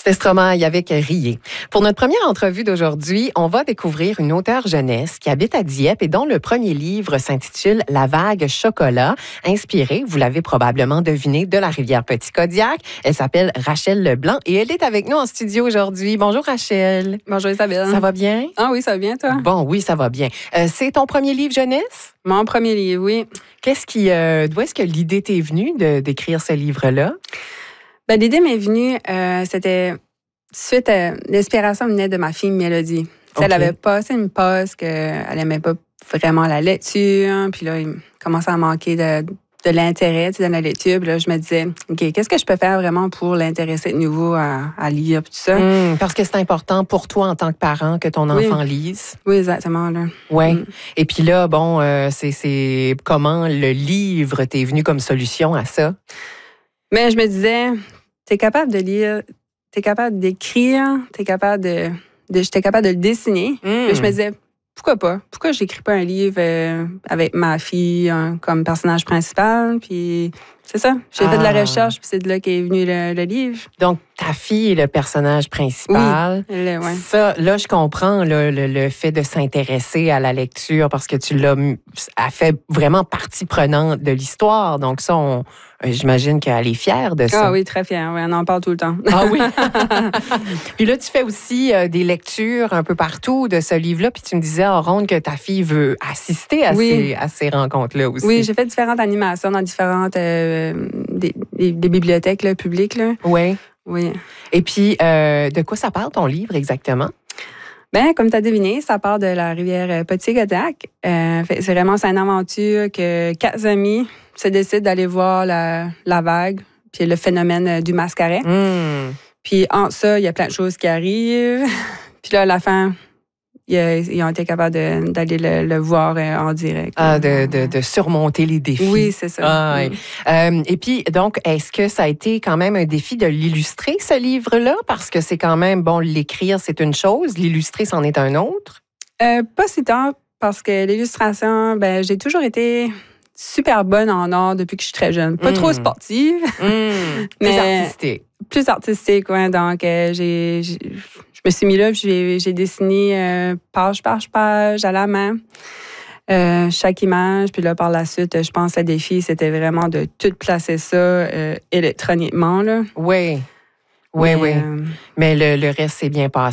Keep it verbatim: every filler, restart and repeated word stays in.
C'était Stromae avec Rier. Pour notre première entrevue d'aujourd'hui, on va découvrir une auteure jeunesse qui habite à Dieppe et dont le premier livre s'intitule La vague chocolat, inspiré, vous l'avez probablement deviné, de la rivière Petit-Kodiak. Elle s'appelle Rachel Leblanc et elle est avec nous en studio aujourd'hui. Bonjour Rachel. Bonjour Isabelle. Ça va bien? Ah oui, ça va bien toi? Bon, oui, ça va bien. Euh, c'est ton premier livre jeunesse? Mon premier livre, oui. Qu'est-ce qui, euh, d'où est-ce que l'idée t'est venue de, d'écrire ce livre-là? Ben, l'idée m'est venue, euh, c'était suite à l'inspiration venait de ma fille Mélodie. Okay. Elle avait passé une pause qu'elle aimait pas vraiment la lecture, puis là, il commençait à manquer de, de l'intérêt dans la lecture. Puis là, je me disais, OK, qu'est-ce que je peux faire vraiment pour l'intéresser de nouveau à, à lire, puis tout ça? Mmh, parce que c'est important pour toi en tant que parent que ton enfant oui. lise. Oui, exactement. Là. Oui. Mmh. Et puis là, bon, euh, c'est, c'est comment le livre t'est venu comme solution à ça? Mais je me disais, t'es capable de lire, t'es capable d'écrire, t'es capable de, de j'étais capable de le dessiner. Mm. Mais je me disais, pourquoi pas? Pourquoi j'écris pas un livre euh, avec ma fille hein, comme personnage principal? Puis c'est ça. J'ai ah. fait de la recherche, puis c'est de là qu'est venu le, le livre. Donc, ta fille est le personnage principal. Oui, le, ouais. Ça, là, je comprends là, le, le fait de s'intéresser à la lecture parce que tu l'as a fait vraiment partie prenante de l'histoire. Donc ça, on, j'imagine qu'elle est fière de ça. Ah oui, très fière. Oui, on en parle tout le temps. Ah oui. Puis là, tu fais aussi euh, des lectures un peu partout de ce livre-là. Puis tu me disais, oh, Ronde, que ta fille veut assister à, oui. ces, à ces rencontres-là aussi. Oui, j'ai fait différentes animations dans différentes euh, des, des, des bibliothèques là, publiques. Là. Oui. Oui. Et puis, euh, de quoi ça parle ton livre exactement? Bien, comme tu as deviné, ça part de la rivière Petit-Kodiak. Euh, c'est vraiment c'est une aventure que quatre amis se décident d'aller voir la, la vague, puis le phénomène du mascaret. Mm. Puis en ça, il y a plein de choses qui arrivent. Puis là, à la fin, ils ont été capables de, d'aller le, le voir en direct. Ah, de, de, de surmonter les défis. Oui, c'est ça. Ah, oui. oui. euh, et puis, donc, est-ce que ça a été quand même un défi de l'illustrer, ce livre-là? Parce que c'est quand même, bon, l'écrire, c'est une chose, l'illustrer, c'en est un autre? Euh, pas si tant, parce que l'illustration, ben, j'ai toujours été super bonne en art depuis que je suis très jeune. Pas mmh. trop sportive. Mmh. mais plus artistique. Plus artistique, oui. Donc, euh, j'ai, j'ai, je me suis mis là, j'ai, j'ai dessiné euh, page par page à la main. Euh, chaque image, puis là, par la suite, je pense que le défi, c'était vraiment de tout placer ça euh, électroniquement. Là. Oui. Oui, mais, oui. Euh, mais le, le reste s'est bien passé.